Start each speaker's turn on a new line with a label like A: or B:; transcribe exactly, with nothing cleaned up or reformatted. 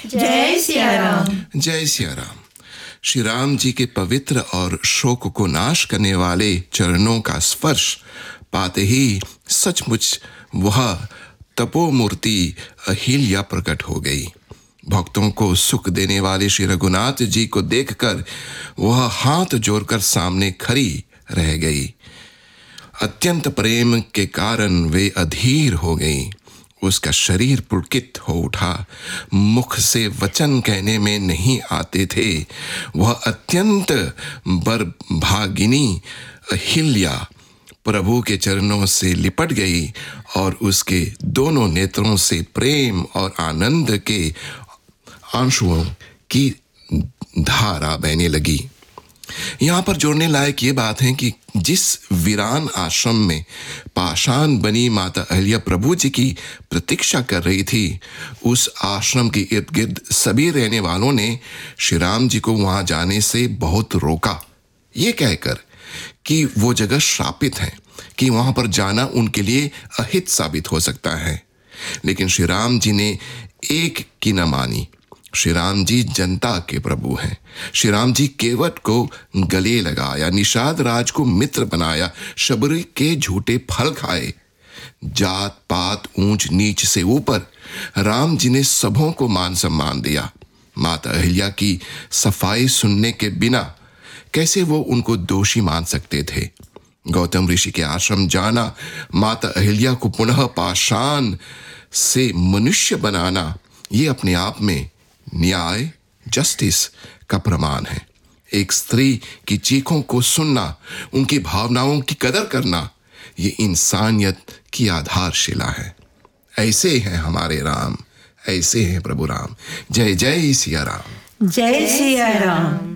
A: जय सिया राम।
B: जय सिया राम। श्री राम जी के पवित्र और शोक को नाश करने वाले चरणों का स्पर्श पाते ही सचमुच वह तपोमूर्ति अहिल्या प्रकट हो गई। भक्तों को सुख देने वाले श्री रघुनाथ जी को देखकर वह हाथ जोड़कर सामने खड़ी रह गई। अत्यंत प्रेम के कारण वे अधीर हो गई। उसका शरीर पुलकित हो उठा। मुख से वचन कहने में नहीं आते थे। वह अत्यंत बरभागिनी अहिल्या प्रभु के चरणों से लिपट गई और उसके दोनों नेत्रों से प्रेम और आनंद के आंसुओं की धारा बहने लगी। यहाँ पर जोड़ने लायक ये बात है कि जिस वीरान आश्रम में पाषाण बनी माता अहिल्या प्रभु जी की प्रतीक्षा कर रही थी, उस आश्रम के इर्द गिर्द सभी रहने वालों ने श्री राम जी को वहां जाने से बहुत रोका, ये कहकर कि वो जगह श्रापित है, कि वहां पर जाना उनके लिए अहित साबित हो सकता है। लेकिन श्री राम जी ने एक की न मानी। श्री राम जी जनता के प्रभु हैं। श्री राम जी केवट को गले लगाया, निषाद राज को मित्र बनाया, शबरी के झूठे फल खाए। जात पात ऊंच नीच से ऊपर राम जी ने सबों को मान सम्मान दिया। माता अहिल्या की सफाई सुनने के बिना कैसे वो उनको दोषी मान सकते थे। गौतम ऋषि के आश्रम जाना, माता अहिल्या को पुनः पाषाण से मनुष्य बनाना, ये अपने आप में न्याय, जस्टिस का प्रमाण है। एक स्त्री की चीखों को सुनना, उनकी भावनाओं की कदर करना, ये इंसानियत की आधारशिला है। ऐसे हैं हमारे राम, ऐसे हैं प्रभु राम। जय जय सिया राम।
A: जय सिया राम।